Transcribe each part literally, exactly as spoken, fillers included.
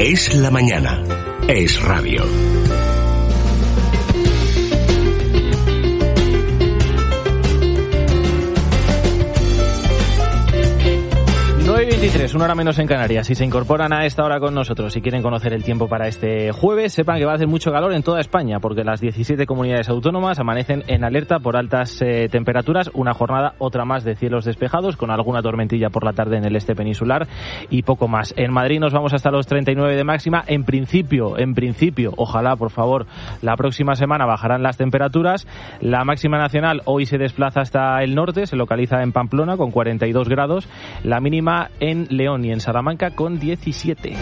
Es la mañana. Es radio. nueve y veintitrés, una hora menos en Canarias. Si se incorporan a esta hora con nosotros y quieren conocer el tiempo para este jueves, sepan que va a hacer mucho calor en toda España, porque las diecisiete comunidades autónomas amanecen en alerta por altas eh, temperaturas. Una jornada, otra más, de cielos despejados, con alguna tormentilla por la tarde en el este peninsular y poco más. En Madrid nos vamos hasta los treinta y nueve de máxima. En principio, en principio, ojalá, por favor, la próxima semana bajarán las temperaturas. La máxima nacional hoy se desplaza hasta el norte, se localiza en Pamplona con cuarenta y dos grados. La mínima en León y en Salamanca con diecisiete.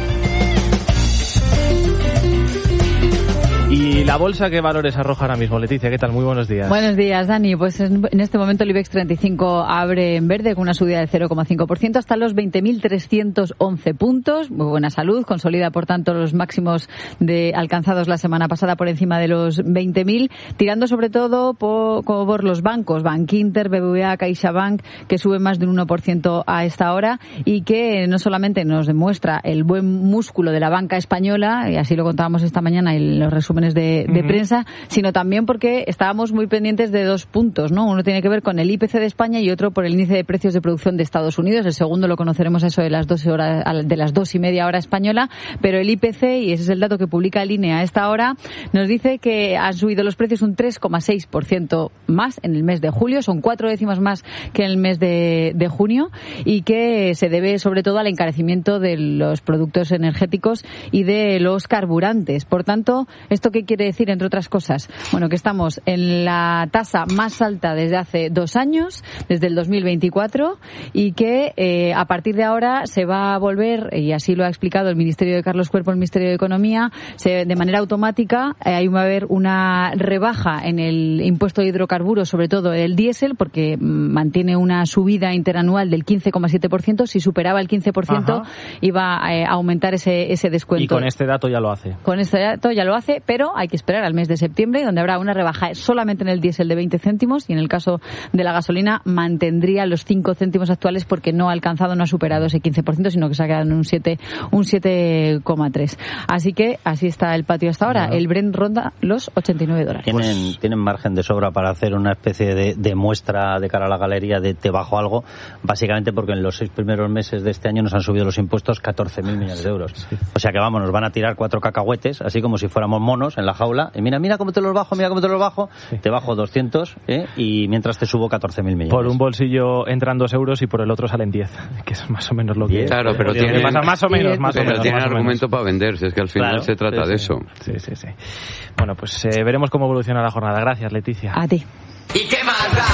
¿Y la bolsa qué valores arroja ahora mismo? Leticia, ¿qué tal? Muy buenos días. Buenos días, Dani. Pues en este momento el IBEX treinta y cinco abre en verde con una subida del cero coma cinco por ciento hasta los veinte mil trescientos once puntos. Muy buena salud. Consolida, por tanto, los máximos de alcanzados la semana pasada por encima de los veinte mil, tirando sobre todo por, por los bancos, Bankinter, B B V A, CaixaBank, que suben más de un uno por ciento a esta hora y que no solamente nos demuestra el buen músculo de la banca española, y así lo contábamos esta mañana en los resúmenes de, de uh-huh. prensa, sino también porque estábamos muy pendientes de dos puntos, ¿no? Uno tiene que ver con el I P C de España y otro por el índice de precios de producción de Estados Unidos. El segundo lo conoceremos a eso de las dos horas, de las dos y media hora española, pero el I P C, y ese es el dato que publica el I N E a esta hora, nos dice que han subido los precios un tres coma seis por ciento más en el mes de julio, son cuatro décimas más que en el mes de, de junio, y que se debe sobre todo al encarecimiento de los productos energéticos y de los carburantes. Por tanto, esto ¿qué quiere decir, entre otras cosas? Bueno, que estamos en la tasa más alta desde hace dos años, desde el dos mil veinticuatro, y que eh, a partir de ahora se va a volver, y así lo ha explicado el Ministerio de Carlos Cuerpo, el Ministerio de Economía, se, de manera automática, eh, ahí va a haber una rebaja en el impuesto de hidrocarburos, sobre todo el diésel, porque mantiene una subida interanual del quince coma siete por ciento. Si superaba el quince por ciento, Ajá. iba a aumentar ese, ese descuento. Y con este dato ya lo hace. Con este dato ya lo hace, pero hay que esperar al mes de septiembre, donde habrá una rebaja solamente en el diésel de veinte céntimos, y en el caso de la gasolina mantendría los cinco céntimos actuales, porque no ha alcanzado, no ha superado ese quince por ciento, sino que se ha quedado en un siete, un siete coma tres. Así que así está el patio hasta ahora. No. El Brent ronda los ochenta y nueve dólares. Tienen, pues... tienen margen de sobra para hacer una especie de, de muestra de cara a la galería de te bajo algo, básicamente porque en los seis primeros meses de este año nos han subido los impuestos catorce mil millones de euros. Sí. O sea que vamos, nos van a tirar cuatro cacahuetes, así como si fuéramos monos en la jaula, y mira, mira cómo te los bajo, mira cómo te los bajo, sí. Te bajo doscientos, ¿eh? Y mientras te subo catorce mil millones. Por un bolsillo entran dos euros y por el otro salen diez, que es más o menos lo que... Claro, pero tiene... ¿Qué pasa? Más o menos, más pero o menos. tiene más argumento o menos. Para venderse, es que al final claro, se trata sí, de sí. eso. Sí, sí, sí. Bueno, pues eh, veremos cómo evoluciona la jornada. Gracias, Leticia. A ti. ¿Y qué más da?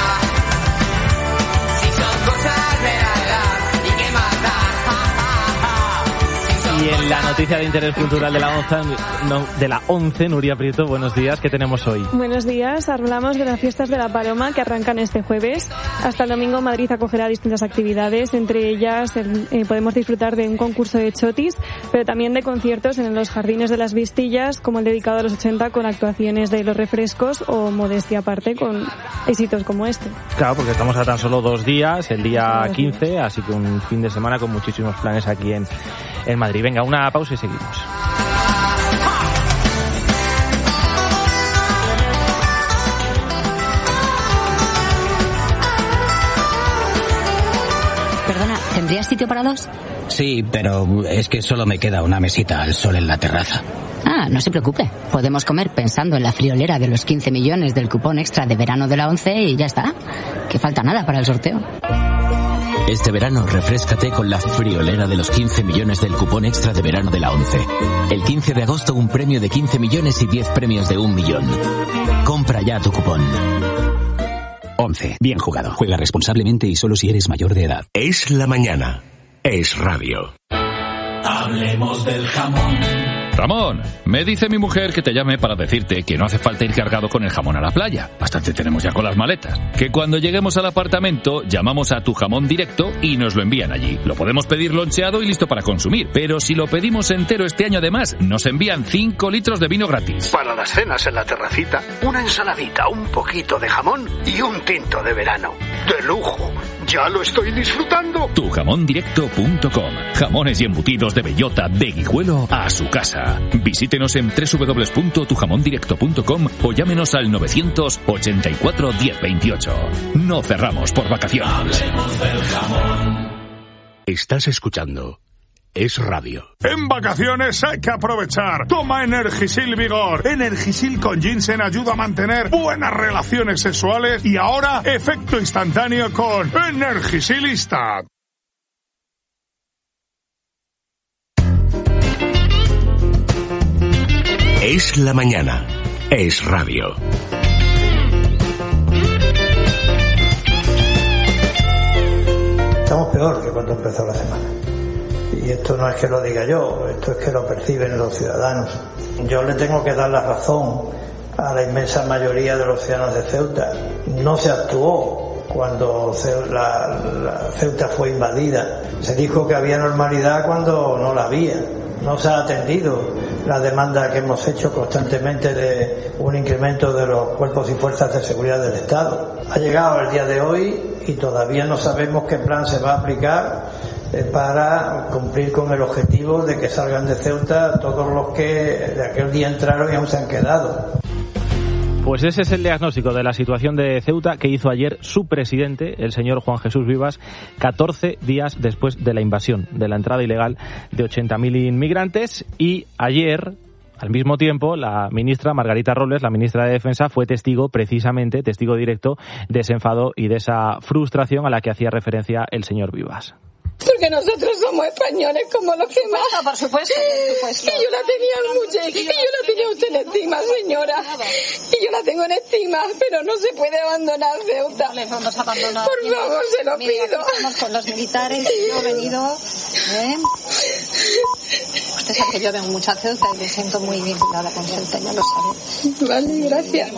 Si son cosas de la edad. ¿Y qué más da? Y en la noticia de interés cultural de la once, no, de la once, Nuria Prieto, buenos días, ¿qué tenemos hoy? Buenos días, hablamos de las fiestas de la Paloma que arrancan este jueves. Hasta el domingo Madrid acogerá distintas actividades, entre ellas el, eh, podemos disfrutar de un concurso de chotis, pero también de conciertos en los jardines de las Vistillas, como el dedicado a los ochenta, con actuaciones de Los Refrescos, o modestia aparte con éxitos como este. Claro, porque estamos a tan solo dos días, el día quince, así que un fin de semana con muchísimos planes aquí en, en Madrid. Venga, una pausa y seguimos. Perdona, ¿tendrías sitio para dos? Sí, pero es que solo me queda una mesita al sol en la terraza. Ah, no se preocupe. Podemos comer pensando en la friolera de los quince millones del cupón extra de verano de la once y ya está. Que falta nada para el sorteo. Este verano refréscate con la friolera de los quince millones del cupón extra de verano de la once. El quince de agosto un premio de quince millones y diez premios de un millón. Compra ya tu cupón. once. Bien jugado. Juega responsablemente y solo si eres mayor de edad. Es la mañana. Es radio. Hablemos del jamón. Ramón, me dice mi mujer que te llame para decirte que no hace falta ir cargado con el jamón a la playa. Bastante tenemos ya con las maletas. Que cuando lleguemos al apartamento llamamos a Tu Jamón Directo y nos lo envían allí. Lo podemos pedir loncheado y listo para consumir. Pero si lo pedimos entero este año además, nos envían cinco litros de vino gratis. Para las cenas en la terracita, una ensaladita, un poquito de jamón y un tinto de verano. ¡De lujo! Ya lo estoy disfrutando. tu jamón directo punto com. Jamones y embutidos de bellota de Guijuelo a su casa. Visítenos en doble u doble u doble u punto tu jamón directo punto com o llámenos al novecientos ochenta y cuatro diez veintiocho. No cerramos por vacaciones. Hablemos del jamón. Estás escuchando Es Radio. En vacaciones hay que aprovechar. Toma Energisil Vigor. Energisil con ginseng ayuda a mantener buenas relaciones sexuales y ahora efecto instantáneo con Energisilista. Es la mañana. Es Radio. Estamos peor que cuando empezó la semana. Y esto no es que lo diga yo, esto es que lo perciben los ciudadanos. Yo le tengo que dar la razón a la inmensa mayoría de los ciudadanos de Ceuta. No se actuó cuando la, la Ceuta fue invadida. Se dijo que había normalidad cuando no la había. No se ha atendido la demanda que hemos hecho constantemente de un incremento de los cuerpos y fuerzas de seguridad del Estado. Ha llegado el día de hoy y todavía no sabemos qué plan se va a aplicar para cumplir con el objetivo de que salgan de Ceuta todos los que de aquel día entraron y aún se han quedado. Pues ese es el diagnóstico de la situación de Ceuta que hizo ayer su presidente, el señor Juan Jesús Vivas, catorce días después de la invasión, de la entrada ilegal de ochenta mil inmigrantes. Y ayer, al mismo tiempo, la ministra Margarita Robles, la ministra de Defensa, fue testigo, precisamente, testigo directo de ese enfado y de esa frustración a la que hacía referencia el señor Vivas. Porque nosotros somos españoles como los que más. No, por supuesto, por supuesto. Y yo la tenía mucho, y yo la tenía usted en estima, señora. Y yo la tengo en estima, pero no se puede abandonar Ceuta. No les vamos a abandonar. Por favor, se lo Mira, pido. Estamos con los militares, yo he venido, ¿eh? Usted sabe que yo vengo mucho a Ceuta y me siento muy vinculada con Ceuta, ya lo sabe. Vale, gracias.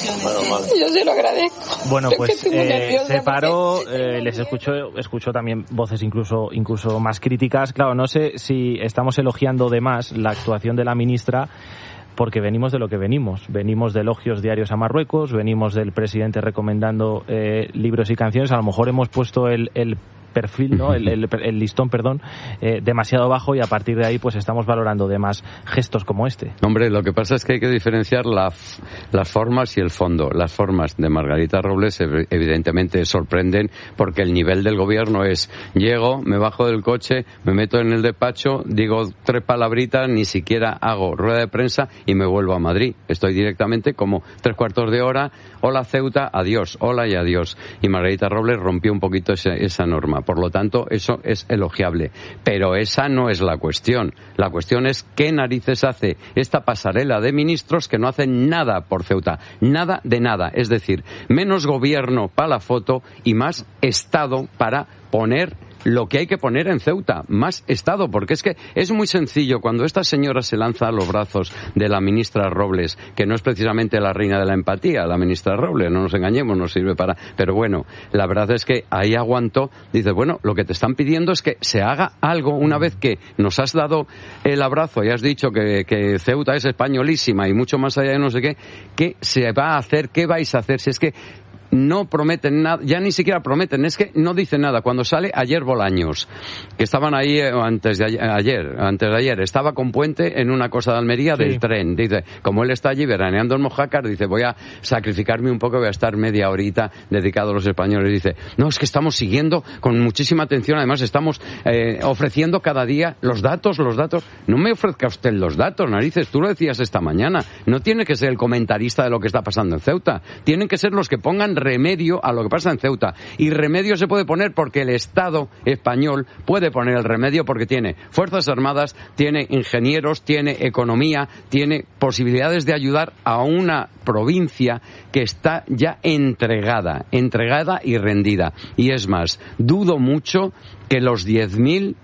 Yo se lo agradezco. Bueno, Yo pues que estoy muy eh, nerviosa se paró, porque- eh, les escuchó, escuchó también voces incluso incluso más críticas. Claro, no sé si estamos elogiando de más la actuación de la ministra, porque venimos de lo que venimos. Venimos de elogios diarios a Marruecos, venimos del presidente recomendando eh, libros y canciones. A lo mejor hemos puesto el, el perfil, ¿no? El, el, el listón, perdón, eh, demasiado bajo, y a partir de ahí pues estamos valorando de más gestos como este. Hombre, lo que pasa es que hay que diferenciar la, las formas y el fondo. Las formas de Margarita Robles evidentemente sorprenden porque el nivel del gobierno es: llego, me bajo del coche, me meto en el despacho, digo tres palabritas, ni siquiera hago rueda de prensa y me vuelvo a Madrid. Estoy directamente como tres cuartos de hora, hola Ceuta, adiós, hola y adiós. Y Margarita Robles rompió un poquito ese, esa norma. Por lo tanto, eso es elogiable. Pero esa no es la cuestión. La cuestión es qué narices hace esta pasarela de ministros que no hacen nada por Ceuta. Nada de nada. Es decir, menos gobierno para la foto y más Estado para poner lo que hay que poner en Ceuta, más Estado, porque es que es muy sencillo. Cuando esta señora se lanza a los brazos de la ministra Robles, que no es precisamente la reina de la empatía, la ministra Robles, no nos engañemos, no sirve para... Pero bueno, la verdad es que ahí aguantó, dice, bueno, lo que te están pidiendo es que se haga algo una vez que nos has dado el abrazo y has dicho que, que Ceuta es españolísima y mucho más allá de no sé qué, ¿qué se va a hacer? ¿Qué vais a hacer? Si es que no prometen nada, ya ni siquiera prometen, es que no dicen nada. Cuando sale ayer Bolaños, que estaban ahí antes de ayer, antes de ayer, estaba con Puente en una cosa de Almería del sí. tren, dice, como él está allí veraneando en Mojácar, dice, voy a sacrificarme un poco, voy a estar media horita dedicado a los españoles, dice, no, es que estamos siguiendo con muchísima atención, además estamos eh, ofreciendo cada día los datos, los datos, no me ofrezca usted los datos, narices, tú lo decías esta mañana, no tiene que ser el comentarista de lo que está pasando en Ceuta, tienen que ser los que pongan remedio a lo que pasa en Ceuta. Y remedio se puede poner porque el Estado español puede poner el remedio porque tiene Fuerzas Armadas, tiene ingenieros, tiene economía, tiene posibilidades de ayudar a una provincia que está ya entregada, entregada y rendida. Y es más, dudo mucho que los diez mil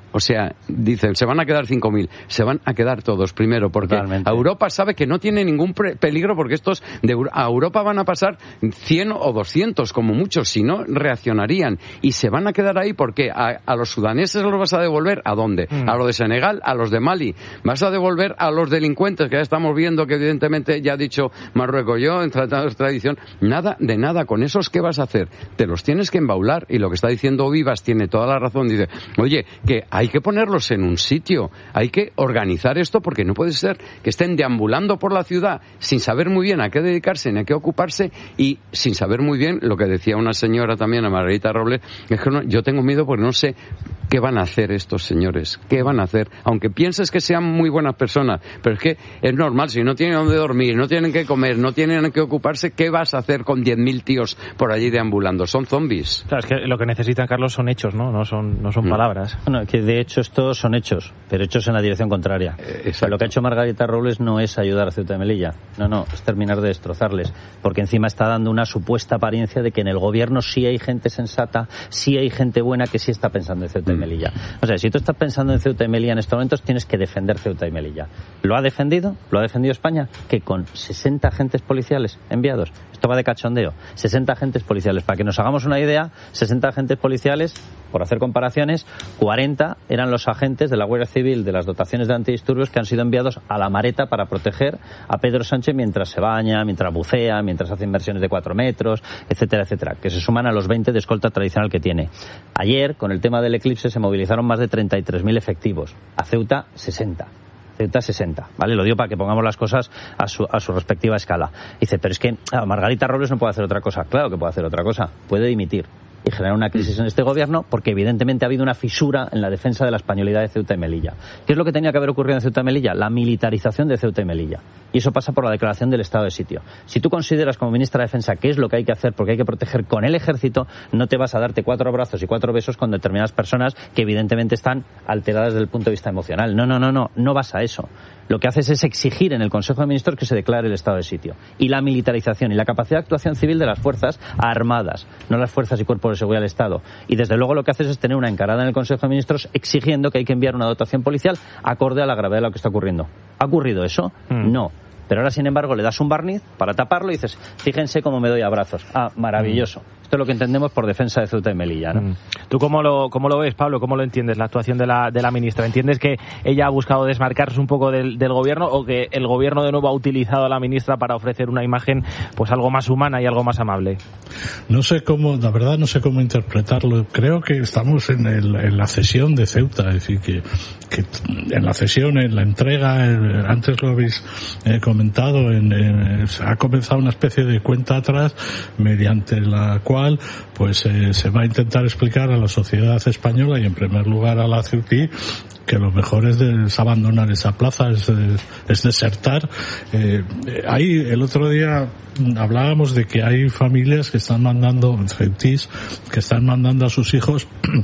O sea, dicen, se van a quedar cinco mil, se van a quedar todos primero, porque Totalmente. Europa sabe que no tiene ningún pre- peligro, porque estos de Euro- a Europa van a pasar cien o doscientos como muchos, si no reaccionarían, y se van a quedar ahí porque a, a los sudaneses los vas a devolver ¿a dónde? Mm. A los de Senegal, a los de Mali, vas a devolver a los delincuentes, que ya estamos viendo que evidentemente ya ha dicho Marruecos, yo en tratados de tradición, nada de nada, con esos ¿qué vas a hacer? Te los tienes que embaular, y lo que está diciendo Vivas tiene toda la razón, dice, oye, que hay que ponerlos en un sitio, hay que organizar esto, porque no puede ser que estén deambulando por la ciudad sin saber muy bien a qué dedicarse ni a qué ocuparse, y sin saber muy bien lo que decía una señora también, a Margarita Robles, es que no, yo tengo miedo porque no sé qué van a hacer estos señores, qué van a hacer, aunque pienses que sean muy buenas personas, pero es que es normal, si no tienen dónde dormir, no tienen que comer, no tienen que ocuparse, ¿qué vas a hacer con diez mil tíos por allí deambulando? Son zombies. Claro, es que lo que necesitan, Carlos, son hechos, ¿no? No son, no son mm. palabras. Bueno, que de hecho estos son hechos, pero hechos en la dirección contraria. Eh, o sea, lo que ha hecho Margarita Robles no es ayudar a Ceuta y Melilla, no, no, es terminar de destrozarles, porque encima está dando una supuesta apariencia de que en el gobierno sí hay gente sensata, sí hay gente buena que sí está pensando en Ceuta y Melilla. O sea, si tú estás pensando en Ceuta y Melilla en estos momentos, tienes que defender Ceuta y Melilla. ¿Lo ha defendido? ¿Lo ha defendido España? Que con sesenta agentes policiales enviados. Esto va de cachondeo. sesenta agentes policiales. Para que nos hagamos una idea, sesenta agentes policiales, por hacer comparaciones, cuarenta eran los agentes de la Guardia Civil de las dotaciones de antidisturbios que han sido enviados a la Mareta para proteger a Pedro Sánchez mientras se baña, mientras bucea, mientras hace inversiones de cuatro metros, etcétera, etcétera, que se suman a los veinte de escolta tradicional que tiene. Ayer, con el tema del eclipse, se movilizaron más de treinta y tres mil efectivos. A Ceuta, sesenta. Ceuta sesenta, ¿vale? Lo digo para que pongamos las cosas a su, a su respectiva escala. Dice, pero es que ah, Margarita Robles no puede hacer otra cosa. Claro que puede hacer otra cosa. Puede dimitir y generar una crisis en este gobierno, porque evidentemente ha habido una fisura en la defensa de la españolidad de Ceuta y Melilla. ¿Qué es lo que tenía que haber ocurrido en Ceuta y Melilla? La militarización de Ceuta y Melilla. Y eso pasa por la declaración del estado de sitio. Si tú consideras como ministra de Defensa que es lo que hay que hacer porque hay que proteger con el ejército, no te vas a darte cuatro abrazos y cuatro besos con determinadas personas que evidentemente están alteradas desde el punto de vista emocional. No, no, no, no, no vas a eso. Lo que haces es exigir en el Consejo de Ministros que se declare el estado de sitio. Y la militarización y la capacidad de actuación civil de las fuerzas armadas, no las fuerzas y cuerpos de seguridad del Estado. Y desde luego lo que haces es tener una encarada en el Consejo de Ministros exigiendo que hay que enviar una dotación policial acorde a la gravedad de lo que está ocurriendo. ¿Ha ocurrido eso? Mm. No. Pero ahora, sin embargo, le das un barniz para taparlo y dices, fíjense cómo me doy abrazos. Ah, maravilloso. Mm. Esto es lo que entendemos por defensa de Ceuta y Melilla, ¿no? Mm. ¿Tú cómo lo, cómo lo ves, Pablo? ¿Cómo lo entiendes, la actuación de la, de la ministra? ¿Entiendes que ella ha buscado desmarcarse un poco del, del gobierno, o que el gobierno de nuevo ha utilizado a la ministra para ofrecer una imagen pues algo más humana y algo más amable? No sé cómo, la verdad no sé cómo interpretarlo. Creo que estamos en, el, en la cesión de Ceuta, es decir, que, que en la cesión, en la entrega, eh, antes lo habéis eh, comentado, en, eh, ha comenzado una especie de cuenta atrás mediante la cual pues eh, se va a intentar explicar a la sociedad española y en primer lugar a la Ceutí que lo mejor es, de, es abandonar esa plaza, es, es, es desertar. Eh, ahí el otro día hablábamos de que hay familias que están mandando, ceutís, que están mandando a sus hijos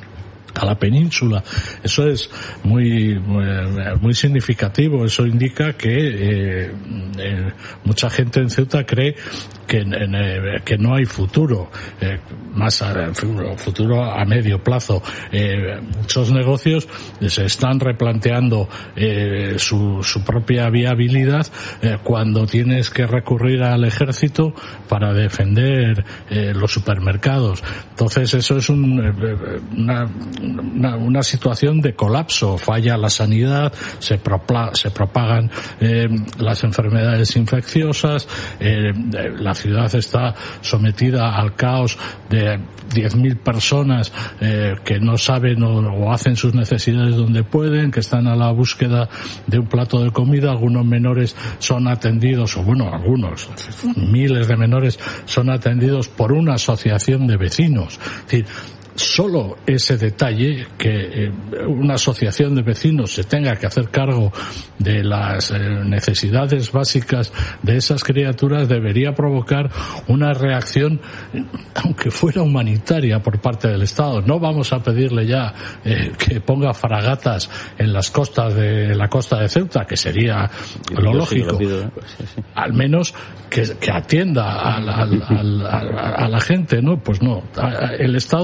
a la península. Eso es muy muy, muy significativo. Eso indica que eh, eh, mucha gente en Ceuta cree que, en, eh, que no hay futuro, eh, más a, futuro a medio plazo. Eh, muchos negocios se están replanteando eh, su, su propia viabilidad eh, cuando tienes que recurrir al ejército para defender eh, los supermercados. Entonces eso es un, eh, una Una, una situación de colapso. Falla la sanidad, se, propla, se propagan eh, las enfermedades infecciosas, eh, la ciudad está sometida al caos de diez mil personas eh, que no saben o, o hacen sus necesidades donde pueden, que están a la búsqueda de un plato de comida. Algunos menores son atendidos, o bueno, algunos, miles de menores son atendidos por una asociación de vecinos. Es decir, solo ese detalle, que eh, una asociación de vecinos se tenga que hacer cargo de las eh, necesidades básicas de esas criaturas, debería provocar una reacción, aunque fuera humanitaria, por parte del Estado. No vamos a pedirle ya eh, que ponga fragatas en las costas de la costa de Ceuta, que sería lo lógico. Sí, lo pido, ¿eh? Sí, sí. Al menos que, que atienda a la, a, la, a, la, a la gente, ¿no? Pues no. El Estado ha colapsado.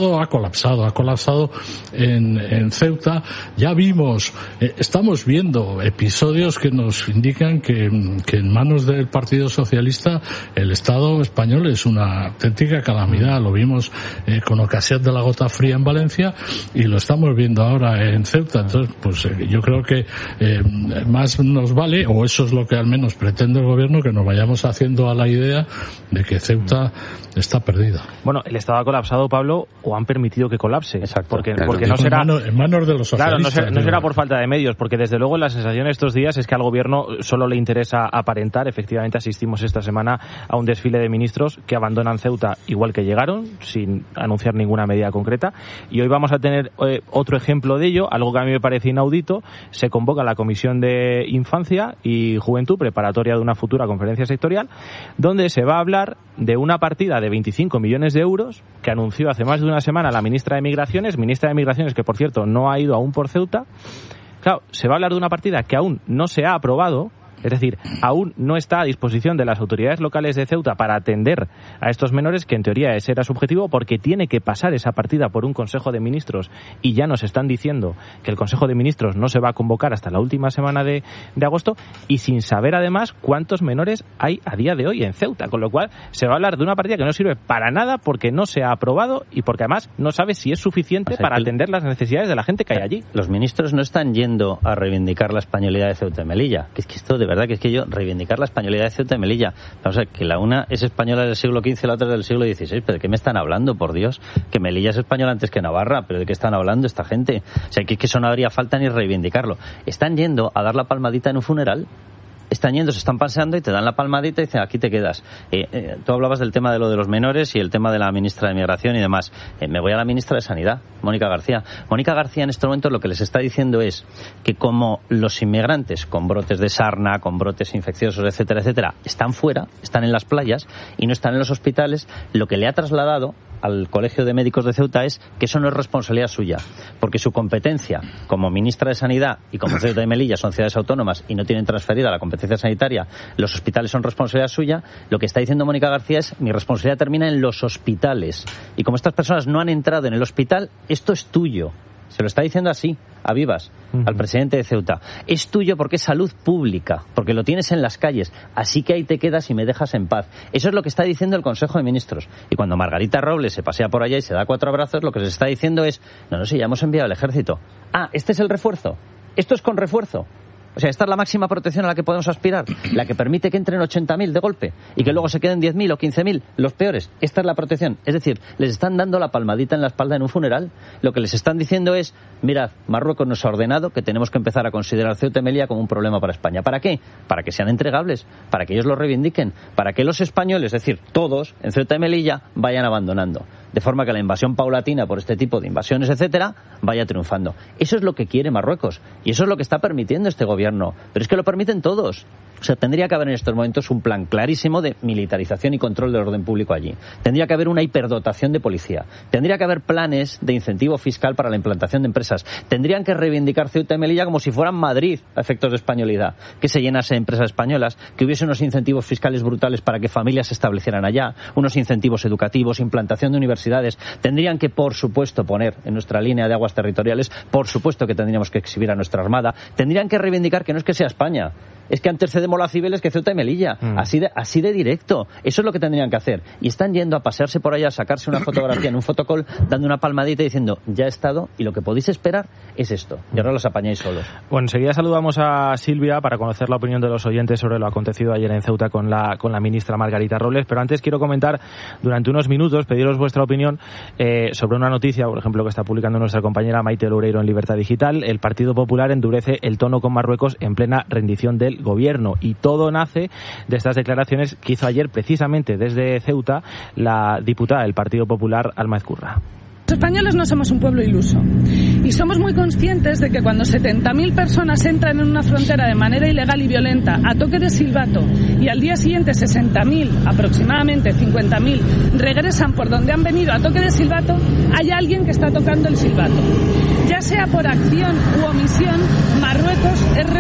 colapsado, ha colapsado en, en Ceuta. Ya vimos, eh, estamos viendo episodios que nos indican que, que en manos del Partido Socialista el Estado español es una auténtica calamidad. Lo vimos eh, con ocasión de la gota fría en Valencia y lo estamos viendo ahora en Ceuta. Entonces, pues eh, yo creo que eh, más nos vale, o eso es lo que al menos pretende el gobierno, que nos vayamos haciendo a la idea de que Ceuta está perdida. Bueno, el Estado ha colapsado, Pablo, o han permitido que colapse. Exacto. Porque, claro, porque no será... En manos, en manos de los socialistas. Claro, no será, no será por falta de medios, porque desde luego la sensación estos días es que al gobierno solo le interesa aparentar. Efectivamente asistimos esta semana a un desfile de ministros que abandonan Ceuta igual que llegaron, sin anunciar ninguna medida concreta. Y hoy vamos a tener eh, otro ejemplo de ello, algo que a mí me parece inaudito. Se convoca la Comisión de Infancia y Juventud, preparatoria de una futura conferencia sectorial, donde se va a hablar de una partida de veinticinco millones de euros que anunció hace más de una semana la ministra de Migraciones, ministra de Migraciones que, por cierto, no ha ido aún por Ceuta. Claro, se va a hablar de una partida que aún no se ha aprobado. Es decir, aún no está a disposición de las autoridades locales de Ceuta para atender a estos menores, que en teoría ese era su objetivo, porque tiene que pasar esa partida por un Consejo de Ministros y ya nos están diciendo que el Consejo de Ministros no se va a convocar hasta la última semana de, de agosto, y sin saber además cuántos menores hay a día de hoy en Ceuta, con lo cual se va a hablar de una partida que no sirve para nada porque no se ha aprobado y porque además no sabe si es suficiente, o sea, para que atender las necesidades de la gente que hay allí. Los ministros no están yendo a reivindicar la españolidad de Ceuta y Melilla, que es que esto de verdad que es que yo reivindicar la españolidad de Ceuta y Melilla, vamos a ver, que la una es española del siglo quince y la otra es del siglo dieciséis, pero ¿de qué me están hablando, por Dios? Que Melilla es española antes que Navarra, pero ¿de qué están hablando esta gente? O sea, que, que eso no haría falta ni reivindicarlo. Están yendo a dar la palmadita en un funeral. Están yendo, se están paseando y te dan la palmadita y dicen, aquí te quedas. Eh, eh, tú hablabas del tema de lo de los menores y el tema de la ministra de Migración y demás. Eh, me voy a la ministra de Sanidad, Mónica García. Mónica García en este momento lo que les está diciendo es que como los inmigrantes con brotes de sarna, con brotes infecciosos, etcétera, etcétera, están fuera, están en las playas y no están en los hospitales, lo que le ha trasladado al Colegio de Médicos de Ceuta es que eso no es responsabilidad suya, porque su competencia como ministra de Sanidad y como Ceuta y Melilla son ciudades autónomas y no tienen transferida la competencia sanitaria, los hospitales son responsabilidad suya. Lo que está diciendo Mónica García es, mi responsabilidad termina en los hospitales, y como estas personas no han entrado en el hospital, esto es tuyo. Se lo está diciendo así, a vivas, uh-huh. al presidente de Ceuta. Es tuyo porque es salud pública, porque lo tienes en las calles, así que ahí te quedas y me dejas en paz. Eso es lo que está diciendo el Consejo de Ministros. Y cuando Margarita Robles se pasea por allá y se da cuatro abrazos, lo que se está diciendo es, no, no sé, ya hemos enviado al ejército. Ah, este es el refuerzo. Esto es con refuerzo. O sea, esta es la máxima protección a la que podemos aspirar, la que permite que entren ochenta mil de golpe y que luego se queden diez mil o quince mil, los peores. Esta es la protección. Es decir, les están dando la palmadita en la espalda en un funeral. Lo que les están diciendo es, mirad, Marruecos nos ha ordenado que tenemos que empezar a considerar Ceuta y Melilla como un problema para España. ¿Para qué? Para que sean entregables, para que ellos lo reivindiquen, para que los españoles, es decir, todos en Ceuta y Melilla, vayan abandonando. De forma que la invasión paulatina por este tipo de invasiones, etcétera, vaya triunfando. Eso es lo que quiere Marruecos y eso es lo que está permitiendo este gobierno. Pero es que lo permiten todos. O sea, tendría que haber en estos momentos un plan clarísimo de militarización y control del orden público allí. Tendría que haber una hiperdotación de policía. Tendría que haber planes de incentivo fiscal para la implantación de empresas. Tendrían que reivindicar Ceuta y Melilla como si fueran Madrid a efectos de españolidad. Que se llenase de empresas españolas, que hubiese unos incentivos fiscales brutales para que familias se establecieran allá, unos incentivos educativos, implantación de universidades. Tendrían que, por supuesto, poner en nuestra línea de aguas territoriales, por supuesto que tendríamos que exhibir a nuestra armada. Tendrían que reivindicar que no es que sea España, es que antes cedemos la Cibeles que Ceuta y Melilla, mm. así de así de directo. Eso es lo que tendrían que hacer. Y están yendo a pasearse por allá, a sacarse una fotografía en un fotocall, dando una palmadita y diciendo, ya he estado, y lo que podéis esperar es esto. Y ahora los apañáis solos. Bueno, enseguida saludamos a Silvia para conocer la opinión de los oyentes sobre lo acontecido ayer en Ceuta con la con la ministra Margarita Robles, pero antes quiero comentar durante unos minutos, pediros vuestra opinión eh, sobre una noticia, por ejemplo, que está publicando nuestra compañera Maite Loureiro en Libertad Digital. El Partido Popular endurece el tono con Marruecos en plena rendición del gobierno, y todo nace de estas declaraciones que hizo ayer precisamente desde Ceuta la diputada del Partido Popular, Alma Ezcurra. Los españoles no somos un pueblo iluso y somos muy conscientes de que cuando setenta mil personas entran en una frontera de manera ilegal y violenta a toque de silbato y al día siguiente sesenta mil, aproximadamente cincuenta mil, regresan por donde han venido a toque de silbato, hay alguien que está tocando el silbato. Ya sea por acción u omisión, Marruecos es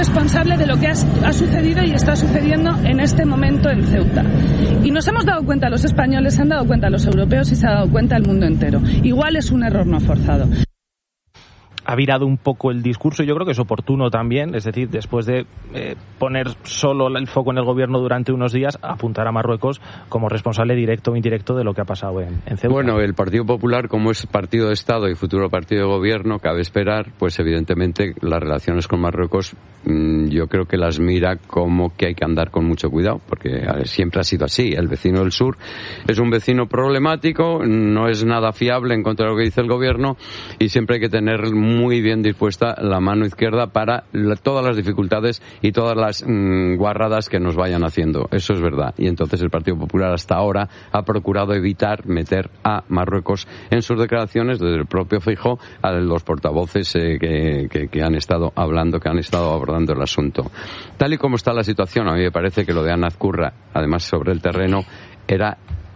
responsable de lo que ha, ha sucedido y está sucediendo en este momento en Ceuta. Y nos hemos dado cuenta los españoles, se han dado cuenta los europeos y se ha dado cuenta el mundo entero. Igual es un error no forzado. Ha virado un poco el discurso y yo creo que es oportuno también, es decir, después de eh, poner solo el foco en el gobierno durante unos días, apuntar a Marruecos como responsable directo o indirecto de lo que ha pasado en, en Ceuta. Bueno, el Partido Popular, como es partido de Estado y futuro partido de gobierno, cabe esperar, pues evidentemente las relaciones con Marruecos mmm, yo creo que las mira como que hay que andar con mucho cuidado, porque ver, siempre ha sido así. El vecino del sur es un vecino problemático, no es nada fiable en contra de lo que dice el gobierno y siempre hay que tener muy bien dispuesta la mano izquierda para la, todas las dificultades y todas las mmm, guarradas que nos vayan haciendo. Eso es verdad. Y entonces el Partido Popular hasta ahora ha procurado evitar meter a Marruecos en sus declaraciones, desde el propio Feijóo a los portavoces eh, que, que, que han estado hablando, que han estado abordando el asunto. Tal y como está la situación, a mí me parece que lo de Ana Azcurra, además sobre el terreno, era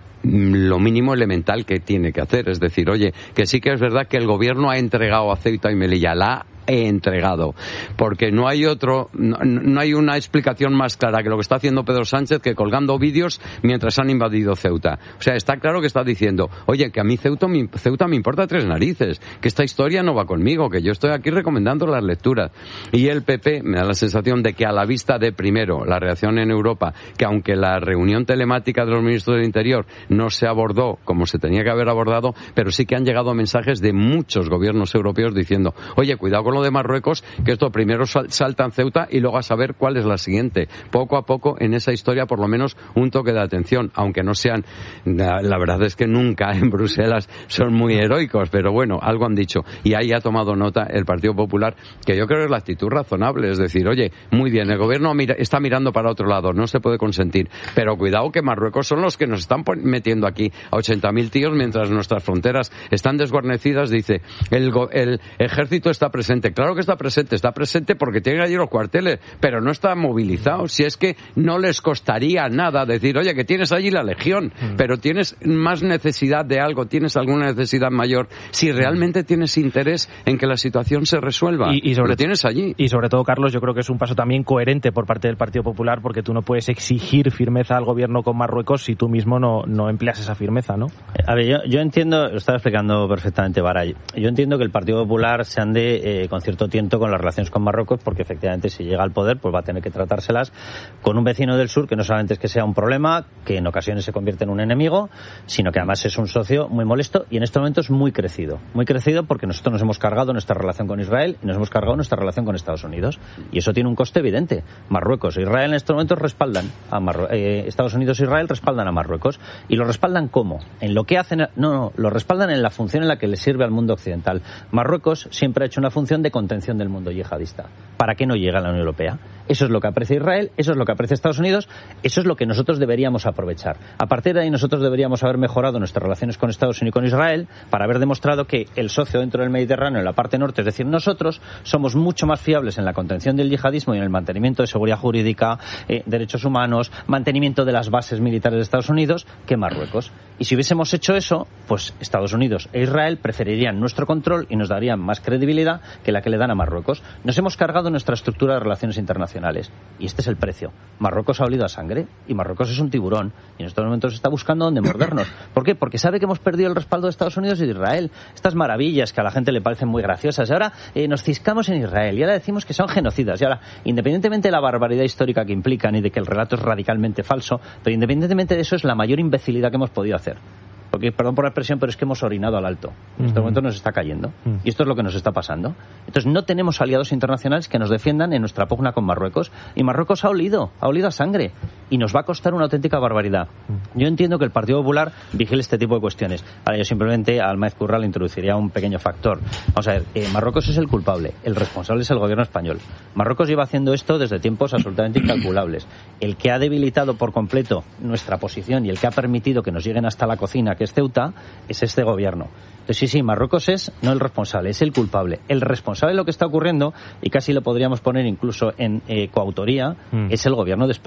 lo mínimo elemental que tiene que hacer. Es decir, oye, que sí que es verdad que el gobierno ha entregado a Ceuta y Melilla, la he entregado, porque no hay otro, no, no hay una explicación más clara que lo que está haciendo Pedro Sánchez que colgando vídeos mientras han invadido Ceuta. O sea, está claro que está diciendo, oye, que a mí Ceuta, Ceuta me importa tres narices, que esta historia no va conmigo, que yo estoy aquí recomendando las lecturas. Y el P P me da la sensación de que a la vista de, primero, la reacción en Europa, que aunque la reunión telemática de los ministros del Interior no se abordó como se tenía que haber abordado, pero sí que han llegado mensajes de muchos gobiernos europeos diciendo, oye, cuidado con lo de Marruecos, que esto primero salta en Ceuta y luego a saber cuál es la siguiente. Poco a poco en esa historia por lo menos un toque de atención, aunque no sean, la, la verdad es que nunca en Bruselas son muy heroicos, pero bueno, algo han dicho. Y ahí ha tomado nota el Partido Popular, que yo creo que es la actitud razonable, es decir, oye, muy bien, el gobierno mira, está mirando para otro lado, no se puede consentir, pero cuidado que Marruecos son los que nos están metiendo aquí a ochenta mil tíos mientras nuestras fronteras están desguarnecidas, dice, el, el ejército está presente. Claro que está presente, está presente porque tienen allí los cuarteles, pero no está movilizado. Si es que no les costaría nada decir, oye, que tienes allí la legión, mm. pero tienes más necesidad de algo, tienes alguna necesidad mayor, si realmente tienes interés en que la situación se resuelva, y, y sobre lo tienes allí. Y sobre todo, Carlos, yo creo que es un paso también coherente por parte del Partido Popular, porque tú no puedes exigir firmeza al gobierno con Marruecos si tú mismo no, no empleas esa firmeza, ¿no? A ver, yo, yo entiendo, lo estaba explicando perfectamente Baray, yo entiendo que el Partido Popular se ande eh, con cierto tiento con las relaciones con Marruecos, porque efectivamente si llega al poder pues va a tener que tratárselas con un vecino del sur que no solamente es que sea un problema, que en ocasiones se convierte en un enemigo, sino que además es un socio muy molesto y en estos momentos muy crecido. Muy crecido porque nosotros nos hemos cargado nuestra relación con Israel y nos hemos cargado nuestra relación con Estados Unidos. Y eso tiene un coste evidente. Marruecos e Israel en estos momentos respaldan a Marru- eh, Estados Unidos e Israel respaldan a Marruecos. ¿Y lo respaldan cómo? En lo que hacen... No, no, lo respaldan en la función en la que les sirve al mundo occidental. Marruecos siempre ha hecho una función de contención del mundo yihadista. ¿Para qué no llega a la Unión Europea? Eso es lo que aprecia Israel, eso es lo que aprecia Estados Unidos, eso es lo que nosotros deberíamos aprovechar. A partir de ahí nosotros deberíamos haber mejorado nuestras relaciones con Estados Unidos y con Israel para haber demostrado que el socio dentro del Mediterráneo, en la parte norte, es decir, nosotros somos mucho más fiables en la contención del yihadismo y en el mantenimiento de seguridad jurídica, eh, derechos humanos, mantenimiento de las bases militares de Estados Unidos que Marruecos. Y si hubiésemos hecho eso, pues Estados Unidos e Israel preferirían nuestro control y nos darían más credibilidad que la que le dan a Marruecos. Nos hemos cargado nuestra estructura de relaciones internacionales y este es el precio. Marruecos ha olido a sangre y Marruecos es un tiburón y en estos momentos está buscando dónde mordernos. ¿Por qué? Porque sabe que hemos perdido el respaldo de Estados Unidos y de Israel. Estas maravillas que a la gente le parecen muy graciosas. Y ahora eh, nos ciscamos en Israel y ahora decimos que son genocidas. Y ahora, independientemente de la barbaridad histórica que implican y de que el relato es radicalmente falso, pero independientemente de eso es la mayor imbecilidad que hemos podido hacer. Porque, perdón por la expresión, pero es que hemos orinado al alto. En este momento nos está cayendo. Uh-huh. Y esto es lo que nos está pasando. Entonces no tenemos aliados internacionales que nos defiendan en nuestra pugna con Marruecos. Y Marruecos ha olido, ha olido a sangre. Y nos va a costar una auténtica barbaridad. Uh-huh. Yo entiendo que el Partido Popular vigile este tipo de cuestiones. Ahora yo simplemente al Maez Curra le introduciría un pequeño factor. Vamos a ver, eh, Marruecos es el culpable. El responsable es el gobierno español. Marruecos lleva haciendo esto desde tiempos absolutamente incalculables. El que ha debilitado por completo nuestra posición y el que ha permitido que nos lleguen hasta la cocina, que es Ceuta, es este gobierno. Entonces sí, sí, Marruecos es no el responsable, es el culpable. El responsable de lo que está ocurriendo, y casi lo podríamos poner incluso en eh, coautoría, mm. es el gobierno de España.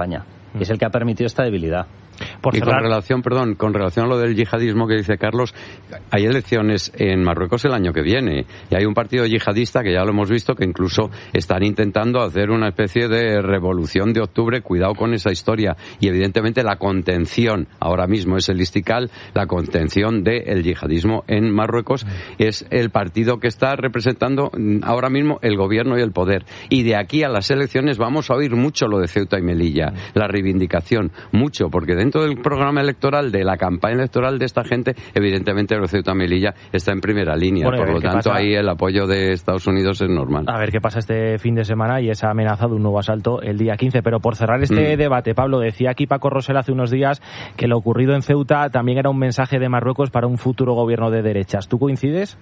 y es el que ha permitido esta debilidad. Por y con relación, perdón, con relación a lo del yihadismo que dice Carlos, hay elecciones en Marruecos el año que viene y hay un partido yihadista que ya lo hemos visto que incluso están intentando hacer una especie de revolución de octubre. Cuidado con esa historia. Y evidentemente la contención ahora mismo es el Istiqlal, la contención del yihadismo en Marruecos es el partido que está representando ahora mismo el gobierno y el poder. Y de aquí a las elecciones vamos a oír mucho lo de Ceuta y Melilla, la reivindicación, mucho, porque dentro Dentro del programa electoral, de la campaña electoral de esta gente, evidentemente el Ceuta y Melilla está en primera línea. Bueno, por lo tanto, ahí el apoyo de Estados Unidos es normal. A ver qué pasa este fin de semana y esa amenaza de un nuevo asalto el día quince. Pero por cerrar este mm. debate, Pablo, decía aquí Paco Rosell hace unos días que lo ocurrido en Ceuta también era un mensaje de Marruecos para un futuro gobierno de derechas. ¿Tú coincides?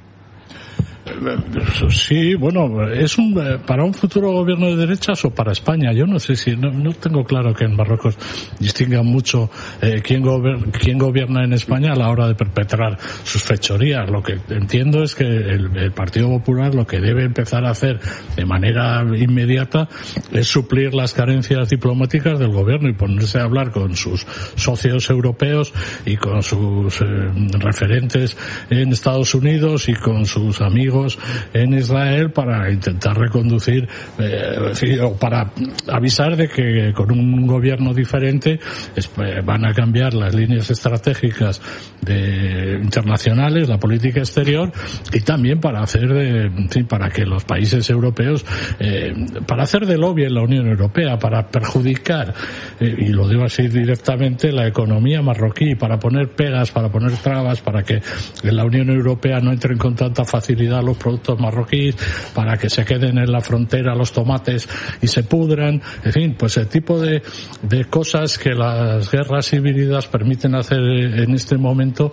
Sí, bueno, es un para un futuro gobierno de derechas o para España. Yo no sé si no, no tengo claro que en Marruecos distingan mucho eh, quién, gober, quién gobierna en España a la hora de perpetrar sus fechorías. Lo que entiendo es que el, el Partido Popular lo que debe empezar a hacer de manera inmediata es suplir las carencias diplomáticas del gobierno y ponerse a hablar con sus socios europeos y con sus eh, referentes en Estados Unidos y con sus amigos en Israel para intentar reconducir eh, o para avisar de que con un gobierno diferente es, eh, van a cambiar las líneas estratégicas de, internacionales, la política exterior y también para hacer de, en fin, para que los países europeos eh, para hacer de lobby en la Unión Europea, para perjudicar eh, y lo digo así directamente la economía marroquí, para poner pegas, para poner trabas, para que en la Unión Europea no entren con tanta facilidad los productos marroquíes, para que se queden en la frontera los tomates y se pudran, en fin, pues el tipo de, de cosas que las guerras híbridas permiten hacer en este momento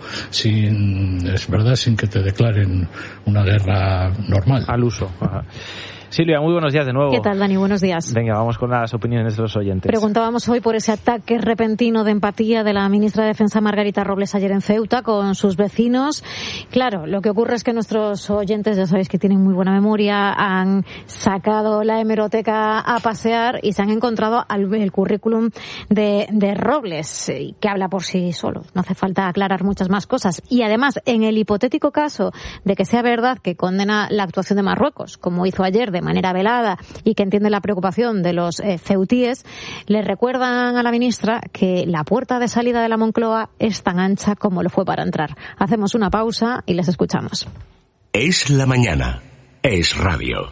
sin, es verdad, sin que te declaren una guerra normal. Al uso. Ajá. Silvia, muy buenos días de nuevo. ¿Qué tal, Dani? Buenos días. Venga, vamos con las opiniones de los oyentes. Preguntábamos hoy por ese ataque repentino de empatía de la ministra de Defensa Margarita Robles ayer en Ceuta con sus vecinos. Claro, lo que ocurre es que nuestros oyentes, ya sabéis que tienen muy buena memoria, han sacado la hemeroteca a pasear y se han encontrado el currículum de, de Robles, que habla por sí solo. No hace falta aclarar muchas más cosas. Y además, en el hipotético caso de que sea verdad que condena la actuación de Marruecos, como hizo ayer de manera velada y que entiende la preocupación de los eh, ceutíes, le recuerdan a la ministra que la puerta de salida de la Moncloa es tan ancha como lo fue para entrar. Hacemos una pausa y les escuchamos. Es la mañana. Es radio.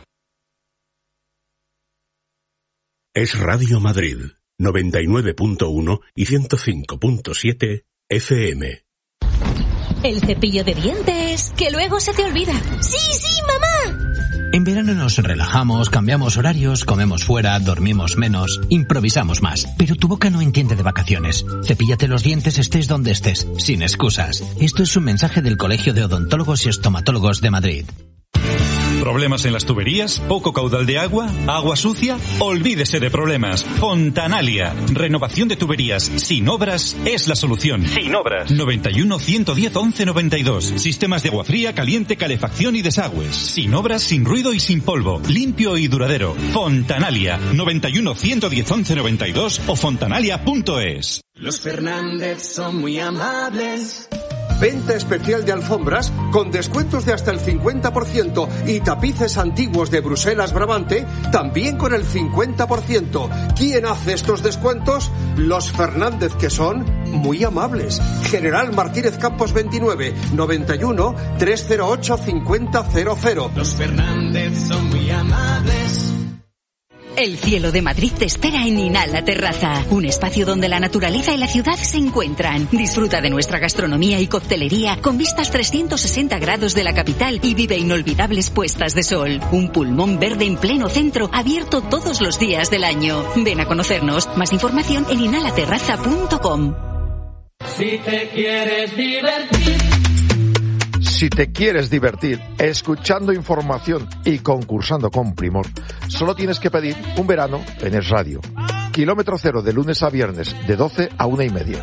Es Radio Madrid, noventa y nueve punto uno y ciento cinco punto siete F M. El cepillo de dientes, que luego se te olvida. ¡Sí, sí, mamá! En verano nos relajamos, cambiamos horarios, comemos fuera, dormimos menos, improvisamos más. Pero tu boca no entiende de vacaciones. Cepíllate los dientes estés donde estés, sin excusas. Esto es un mensaje del Colegio de Odontólogos y Estomatólogos de Madrid. ¿Problemas en las tuberías? ¿Poco caudal de agua? ¿Agua sucia? Olvídese de problemas. Fontanalia. Renovación de tuberías sin obras es la solución. Sin obras. noventa y uno, ciento diez, once noventa y dos. Sistemas de agua fría, caliente, calefacción y desagües. Sin obras, sin ruido y sin polvo. Limpio y duradero. Fontanalia. noventa y uno, ciento diez, once noventa y dos o fontanalia punto es. Los Fernández son muy amables. Venta especial de alfombras con descuentos de hasta el cincuenta por ciento y tapices antiguos de Bruselas Brabante también con el cincuenta por ciento. ¿Quién hace estos descuentos? Los Fernández, que son muy amables. General Martínez Campos veintinueve, noventa y uno, trescientos ocho, cincuenta cero cero. Los Fernández son muy amables. El cielo de Madrid te espera en Inhala Terraza, un espacio donde la naturaleza y la ciudad se encuentran. Disfruta de nuestra gastronomía y coctelería con vistas trescientos sesenta grados de la capital y vive inolvidables puestas de sol. Un pulmón verde en pleno centro, abierto todos los días del año. Ven a conocernos. Más información en inhala terraza punto com. Si te quieres divertir. Si te quieres divertir escuchando información y concursando con Primor, solo tienes que pedir un verano en Es Radio. Kilómetro cero de lunes a viernes, de doce a una y media.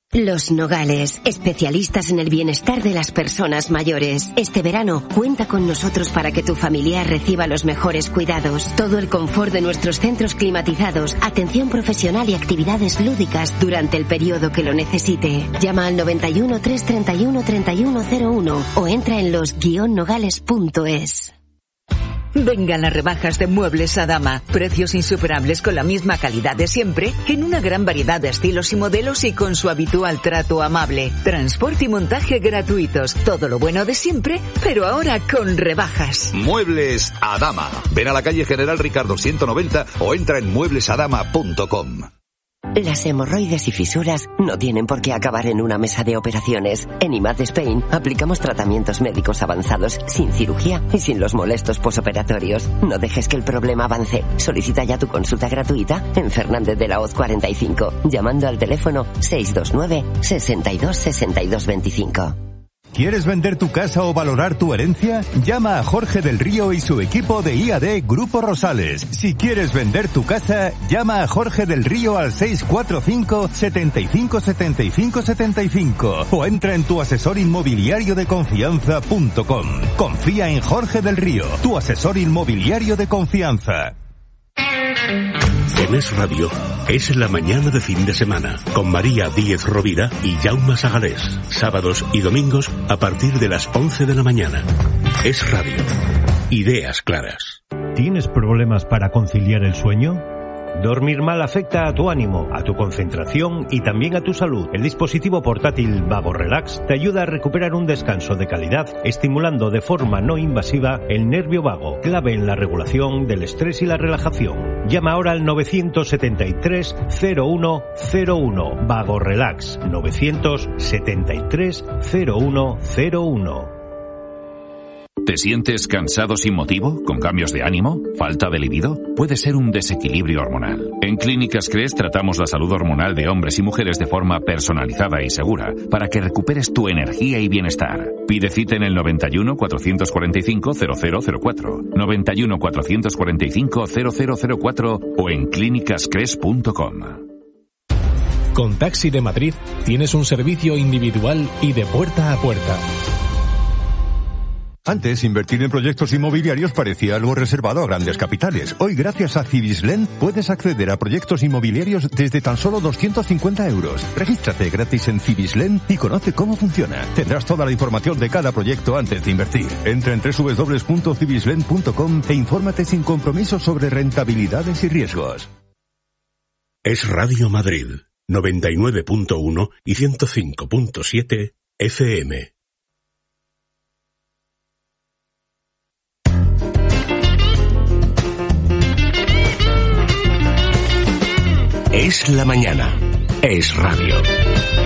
Los Nogales, especialistas en el bienestar de las personas mayores. Este verano, cuenta con nosotros para que tu familiar reciba los mejores cuidados. Todo el confort de nuestros centros climatizados, atención profesional y actividades lúdicas durante el periodo que lo necesite. Llama al noventa y uno, trescientos treinta y uno, treinta y uno cero uno o entra en los guion nogales punto es. Vengan las rebajas de Muebles Adama. Precios insuperables con la misma calidad de siempre, en una gran variedad de estilos y modelos y con su habitual trato amable. Transporte y montaje gratuitos. Todo lo bueno de siempre, pero ahora con rebajas. Muebles Adama. Ven a la calle General Ricardo ciento noventa o entra en muebles adama punto com. Las hemorroides y fisuras no tienen por qué acabar en una mesa de operaciones. En I M A D Spain aplicamos tratamientos médicos avanzados sin cirugía y sin los molestos posoperatorios. No dejes que el problema avance. Solicita ya tu consulta gratuita en Fernández de la Hoz cuarenta y cinco, llamando al teléfono seis dos nueve, sesenta y dos, sesenta y dos veinticinco. ¿Quieres vender tu casa o valorar tu herencia? Llama a Jorge del Río y su equipo de I A D Grupo Rosales. Si quieres vender tu casa, llama a Jorge del Río al seis cuatro cinco, setenta y cinco, setenta y cinco, setenta y cinco o entra en tu asesor inmobiliario de confianza punto com. Confía en Jorge del Río, tu asesor inmobiliario de confianza. En Es Radio, es la mañana de fin de semana, con María Díez Rovira y Jaume Sagalés. Sábados y domingos a partir de las once de la mañana. Es Radio. Ideas claras. ¿Tienes problemas para conciliar el sueño? Dormir mal afecta a tu ánimo, a tu concentración y también a tu salud. El dispositivo portátil Vago Relax te ayuda a recuperar un descanso de calidad, estimulando de forma no invasiva el nervio vago, clave en la regulación del estrés y la relajación. Llama ahora al novecientos setenta y tres, cero uno cero uno. Vago Relax, novecientos setenta y tres, cero uno cero uno. ¿Te sientes cansado sin motivo? ¿Con cambios de ánimo? ¿Falta de libido? Puede ser un desequilibrio hormonal. En Clínicas Cres tratamos la salud hormonal de hombres y mujeres de forma personalizada y segura para que recuperes tu energía y bienestar. Pide cita en el noventa y uno, cuatrocientos cuarenta y cinco, cero cero cero cuatro, noventa y uno, cuatrocientos cuarenta y cinco, cero cero cero cuatro o en clínicas cres punto com. Con Taxi de Madrid tienes un servicio individual y de puerta a puerta. Antes, invertir en proyectos inmobiliarios parecía algo reservado a grandes capitales. Hoy, gracias a Cibislen, puedes acceder a proyectos inmobiliarios desde tan solo doscientos cincuenta euros. Regístrate gratis en Cibislen y conoce cómo funciona. Tendrás toda la información de cada proyecto antes de invertir. Entra en doble u doble u doble u punto cibislen punto com e infórmate sin compromiso sobre rentabilidades y riesgos. Es Radio Madrid, noventa y nueve punto uno y ciento cinco punto siete F M. Es la mañana. Es Radio.